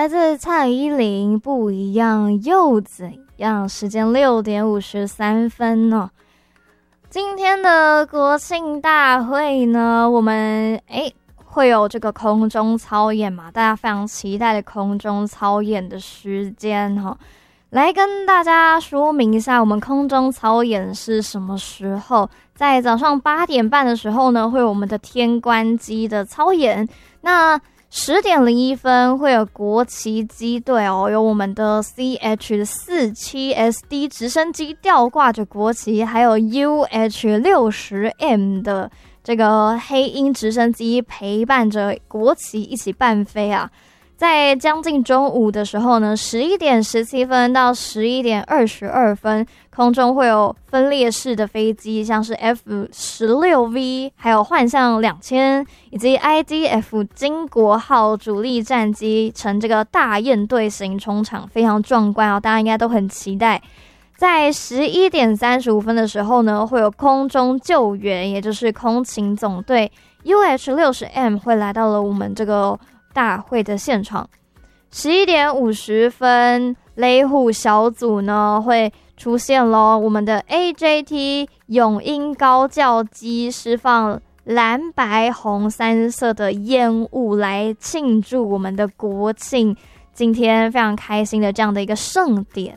来自蔡依林，不一样又怎样？时间6:53呢。今天的国庆大会呢，我们会有这个空中操演嘛，大家非常期待的空中操演的时间哈。来跟大家说明一下，我们空中操演是什么时候？在早上8点半的时候呢，会有我们的天关机的操演。那10:01会有国旗机队哦，有我们的 CH-47SD 直升机吊挂着国旗，还有 UH-60M 的这个黑鹰直升机陪伴着国旗一起伴飞啊。在将近中午的时候呢，11:17到11:22，空中会有分列式的飞机，像是 F-16V， 还有幻象2000，以及 IDF 金国号主力战机乘这个大雁队形冲场，非常壮观哦，大家应该都很期待。在11:35的时候呢，会有空中救援，也就是空勤总队 UH-60M 会来到了我们这个大会的现场。11:50，雷虎小组呢会出现咯，我们的 AJT 永鹰高教机释放蓝白红3色的烟雾来庆祝我们的国庆，今天非常开心的这样的一个盛典。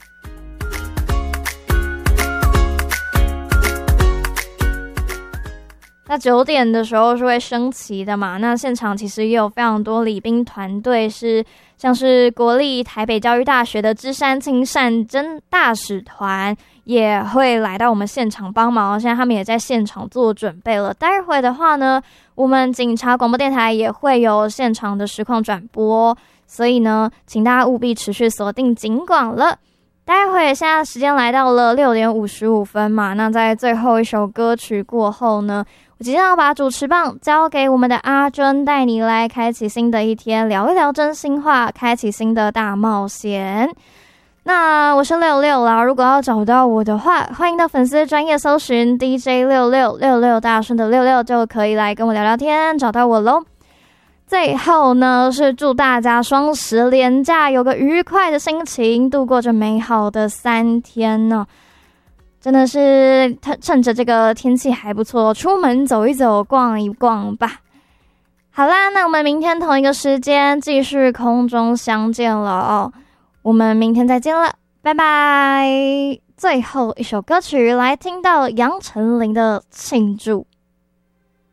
那9点的时候是会升旗的嘛，那现场其实也有非常多礼宾团队，是像是国立台北教育大学的芝山青善真大使团也会来到我们现场帮忙，现在他们也在现场做准备了。待会的话呢，我们警察广播电台也会有现场的实况转播，所以呢，请大家务必持续锁定警广了。待会现在时间来到了6:55嘛，那在最后一首歌曲过后呢，我即将要把主持棒交给我们的阿珍，带你来开启新的一天，聊一聊真心话，开启新的大冒险。那我是66啦，如果要找到我的话，欢迎到粉丝专页搜寻 DJ6666大声的66，就可以来跟我聊聊天，找到我咯。最后呢，是祝大家双十连假有个愉快的心情，度过这美好的3天呢。真的是趁着这个天气还不错，出门走一走，逛一逛吧。好啦，那我们明天同一个时间继续空中相见了哦。我们明天再见了，拜拜。最后一首歌曲来听到杨丞琳的庆祝。